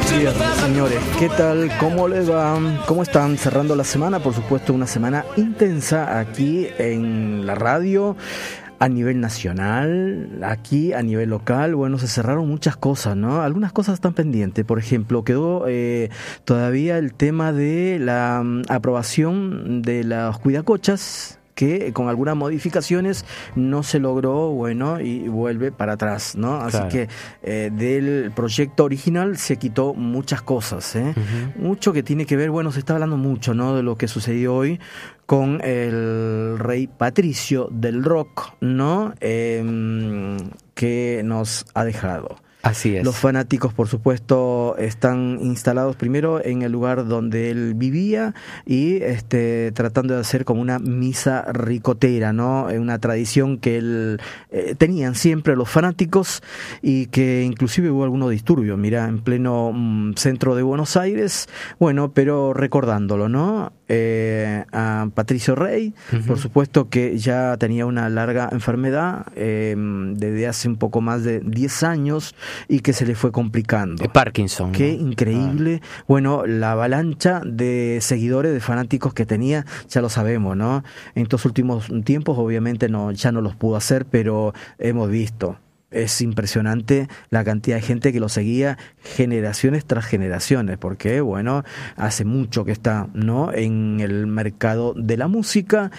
viernes, señores. ¿Qué tal? ¿Cómo les va? ¿Cómo están? Cerrando la semana, por supuesto, una semana intensa aquí en la radio, a nivel nacional, aquí a nivel local. Bueno, se cerraron muchas cosas, ¿no? Algunas cosas están pendientes. Por ejemplo, quedó todavía el tema de la aprobación de las cuidacochas, que con algunas modificaciones no se logró, bueno, y vuelve para atrás, ¿no? Así Claro. que del proyecto original se quitó muchas cosas, ¿eh? Mucho que tiene que ver, bueno, se está hablando mucho, ¿no? De lo que sucedió hoy con el rey Patricio del rock, ¿no? Que nos ha dejado. Así es. Los fanáticos, por supuesto, están instalados primero en el lugar donde él vivía y tratando de hacer como una misa ricotera, ¿no? Una tradición que él tenían siempre los fanáticos y que inclusive hubo algunos disturbios, mira, en pleno centro de Buenos Aires, bueno, pero recordándolo, ¿no? A Patricio Rey, por supuesto que ya tenía una larga enfermedad desde hace un poco más de 10 años y que se le fue complicando. Parkinson. Qué ¿no? increíble. Bueno, la avalancha de seguidores, de fanáticos que tenía, ya lo sabemos, ¿no? En estos últimos tiempos, obviamente, ya no los pudo hacer, pero hemos visto. Es impresionante la cantidad de gente que lo seguía generaciones tras generaciones, porque, bueno, hace mucho que está, ¿no? En el mercado de la música,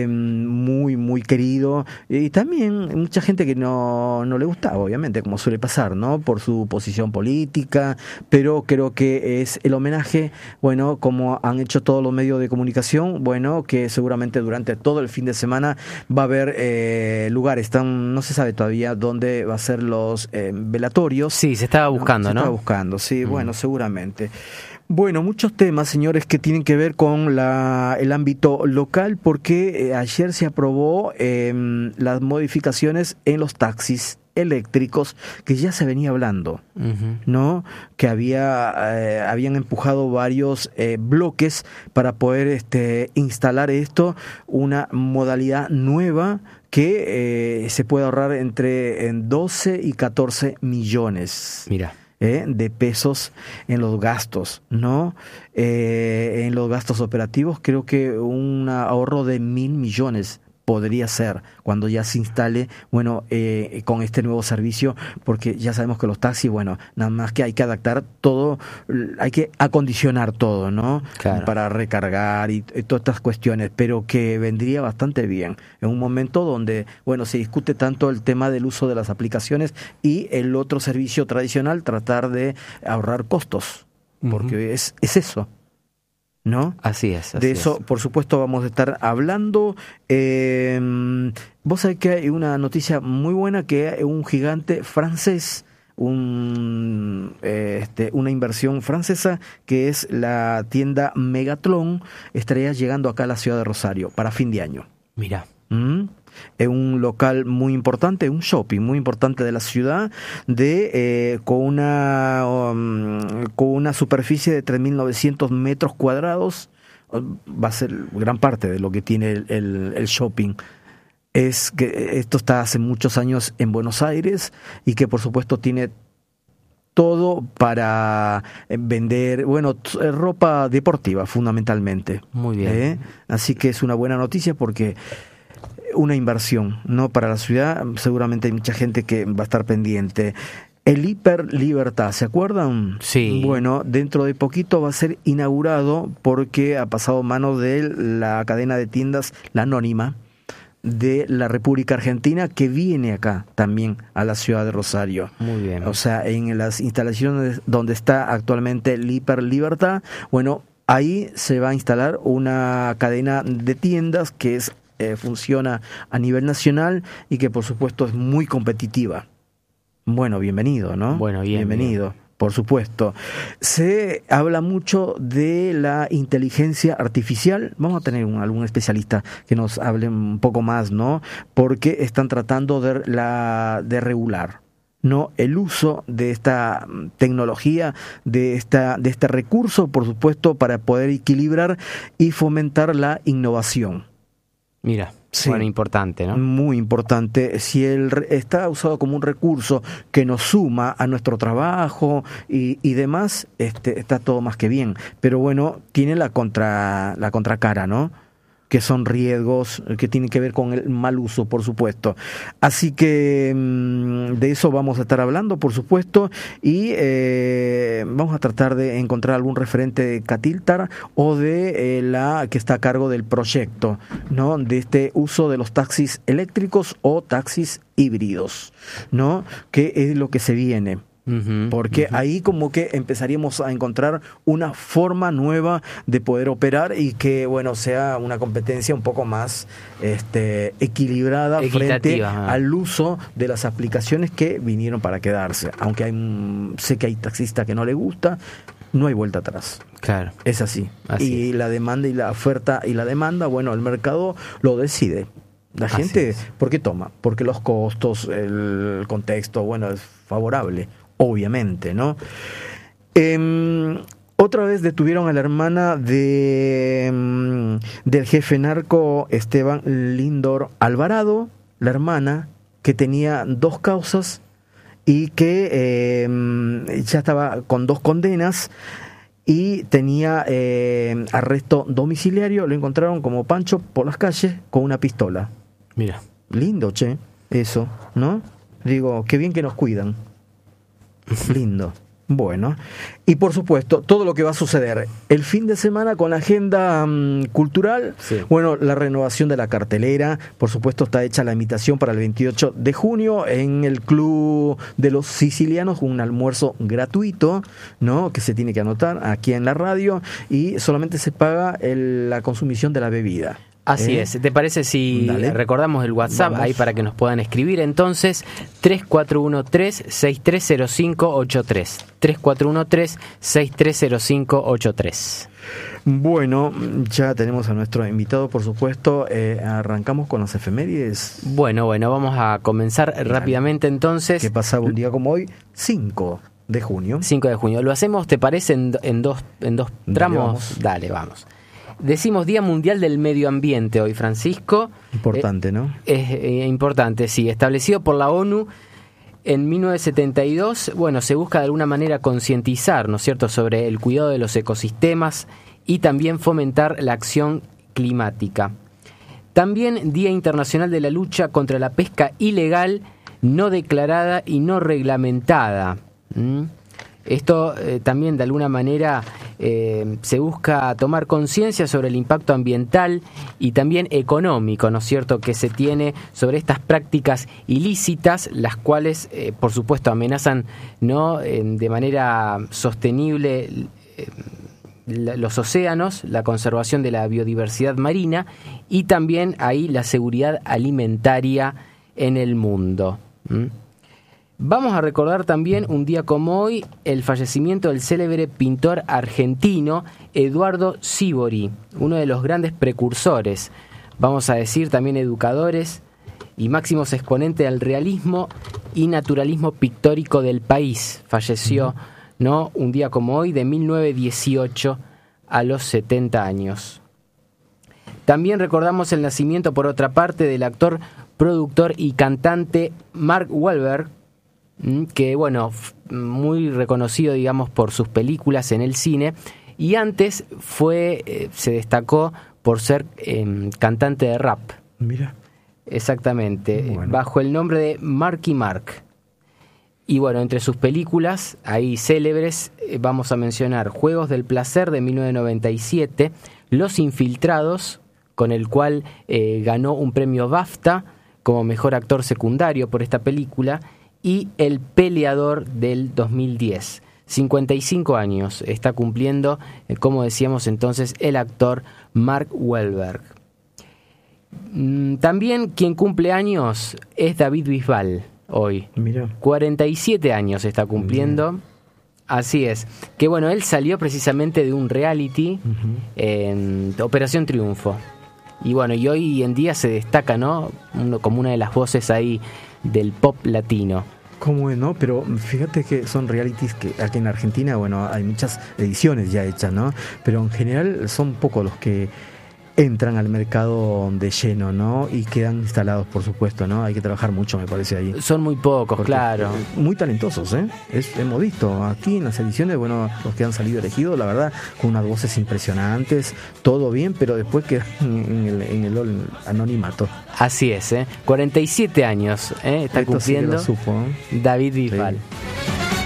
muy, muy querido, y también mucha gente que no le gustaba, obviamente, como suele pasar, ¿no? Por su posición política, pero creo que es el homenaje, bueno, como han hecho todos los medios de comunicación, bueno, que seguramente durante todo el fin de semana va a haber lugares, no se sabe todavía dónde va a ser los velatorios. Sí, se estaba buscando, Se ¿no? estaba buscando, sí, bueno, seguramente. Bueno, muchos temas, señores, que tienen que ver con el ámbito local, porque ayer se aprobó las modificaciones en los taxis eléctricos que ya se venía hablando, ¿no? Que habían empujado varios bloques para poder instalar una modalidad nueva que se puede ahorrar entre 12 y 14 millones. Mira. De pesos en los gastos, ¿no? En los gastos operativos creo que un ahorro de 1.000 millones podría ser cuando ya se instale, bueno, con este nuevo servicio, porque ya sabemos que los taxis, bueno, nada más que hay que adaptar todo, hay que acondicionar todo, ¿no? Claro. Para recargar y todas estas cuestiones, pero que vendría bastante bien en un momento donde, bueno, se discute tanto el tema del uso de las aplicaciones y el otro servicio tradicional, tratar de ahorrar costos, porque es eso, ¿no? Así es. De eso, por supuesto, vamos a estar hablando. Vos sabés que hay una noticia muy buena, que un gigante francés, una inversión francesa, que es la tienda Megatron, estaría llegando acá a la ciudad de Rosario para fin de año. Mira. Es un local muy importante, un shopping muy importante de la ciudad, con una superficie de 3.900 metros cuadrados. Va a ser gran parte de lo que tiene el shopping. Es que esto está hace muchos años en Buenos Aires y que por supuesto tiene todo para vender, bueno, ropa deportiva fundamentalmente. Muy bien. Así que es una buena noticia porque una inversión, ¿no? Para la ciudad, seguramente hay mucha gente que va a estar pendiente. El Hiper Libertad, ¿se acuerdan? Sí. Bueno, dentro de poquito va a ser inaugurado porque ha pasado a manos de la cadena de tiendas La Anónima de la República Argentina, que viene acá también a la ciudad de Rosario. Muy bien. O sea, en las instalaciones donde está actualmente el Hiper Libertad, bueno, ahí se va a instalar una cadena de tiendas que funciona a nivel nacional y que por supuesto es muy competitiva. Bueno, bienvenido, ¿no? Bueno, bienvenido. Por supuesto. Se habla mucho de la inteligencia artificial. Vamos a tener algún especialista que nos hable un poco más, ¿no? Porque están tratando de regular, ¿no? El uso de esta tecnología, de este recurso, por supuesto, para poder equilibrar y fomentar la innovación. Mira. Sí, bueno, importante, ¿no? muy importante. Si está usado como un recurso que nos suma a nuestro trabajo y demás, está todo más que bien. Pero bueno, tiene la contracara, ¿no? Que son riesgos que tienen que ver con el mal uso, por supuesto. Así que de eso vamos a estar hablando, por supuesto, y vamos a tratar de encontrar algún referente de Catiltar o de la que está a cargo del proyecto, ¿no? De este uso de los taxis eléctricos o taxis híbridos, ¿no? Que es lo que se viene. Porque ahí como que empezaríamos a encontrar una forma nueva de poder operar y que, bueno, sea una competencia un poco más equilibrada frente al uso de las aplicaciones que vinieron para quedarse. Aunque sé que hay taxistas que no le gusta, no hay vuelta atrás. Claro. Es así. Y la demanda y la oferta y la demanda, bueno, el mercado lo decide. La gente, ¿por qué toma? Porque los costos, el contexto, bueno, es favorable. Obviamente, ¿no? Otra vez detuvieron a la hermana del jefe narco Esteban Lindor Alvarado, la hermana que tenía 2 causas y que ya estaba con 2 condenas y tenía arresto domiciliario. Lo encontraron como Pancho por las calles con una pistola. Mira. Lindo, che, eso, ¿no? Digo, qué bien que nos cuidan. Lindo. Bueno, y por supuesto, todo lo que va a suceder el fin de semana con la agenda cultural, bueno, la renovación de la cartelera, por supuesto está hecha la invitación para el 28 de junio en el Club de los Sicilianos, un almuerzo gratuito, ¿no? Que se tiene que anotar aquí en la radio y solamente se paga la consumición de la bebida. Así es. ¿Te parece si recordamos el WhatsApp ahí para que nos puedan escribir? Entonces, 3413-630583. 3413-630583. Bueno, ya tenemos a nuestro invitado, por supuesto. Arrancamos con las efemérides. Bueno, vamos a comenzar rápidamente entonces. ¿Qué pasaba un día como hoy? 5 de junio. 5 de junio. ¿Lo hacemos, te parece, en dos tramos? Dale, vamos. Decimos Día Mundial del Medio Ambiente hoy, Francisco. Importante, ¿no? Es importante, sí. Establecido por la ONU en 1972, bueno, se busca de alguna manera concientizar, ¿no es cierto?, sobre el cuidado de los ecosistemas y también fomentar la acción climática. También Día Internacional de la Lucha contra la Pesca Ilegal, no declarada y no reglamentada. Esto también de alguna manera se busca tomar conciencia sobre el impacto ambiental y también económico, ¿no es cierto?, que se tiene sobre estas prácticas ilícitas, las cuales, por supuesto, amenazan, ¿no?, de manera sostenible los océanos, la conservación de la biodiversidad marina y también ahí la seguridad alimentaria en el mundo. Vamos a recordar también, un día como hoy, el fallecimiento del célebre pintor argentino Eduardo Sívori, uno de los grandes precursores, vamos a decir también educadores y máximos exponentes del realismo y naturalismo pictórico del país. Falleció, ¿no?, un día como hoy, de 1918, a los 70 años. También recordamos el nacimiento, por otra parte, del actor, productor y cantante Mark Wahlberg, que, bueno, muy reconocido, digamos, por sus películas en el cine, y antes se destacó por ser cantante de rap. Mira. Exactamente, bajo el nombre de Marky Mark. Y bueno, entre sus películas, ahí célebres, vamos a mencionar Juegos del Placer de 1997, Los Infiltrados, con el cual ganó un premio BAFTA como mejor actor secundario por esta película, y El Peleador del 2010. 55 años está cumpliendo, como decíamos entonces, el actor Mark Wahlberg. También quien cumple años es David Bisbal hoy. Mira. 47 años está cumpliendo. Mira. Así es. Que bueno, él salió precisamente de un reality en Operación Triunfo. Y bueno, y hoy en día se destaca, ¿no?, como una de las voces ahí del pop latino. ¿Cómo es, no? Pero fíjate que son realities que aquí en Argentina, bueno, hay muchas ediciones ya hechas, ¿no? Pero en general son pocos los que entran al mercado de lleno, ¿no? Y quedan instalados, por supuesto, ¿no? Hay que trabajar mucho, me parece, ahí. Son muy pocos, Porque, claro. Muy talentosos, ¿eh? Hemos visto aquí en las ediciones, bueno, los que han salido elegidos, la verdad, con unas voces impresionantes, todo bien, pero después quedan en el anonimato. Así es, 47 años está Esto cumpliendo sí que lo supo, David Bisbal. Sí.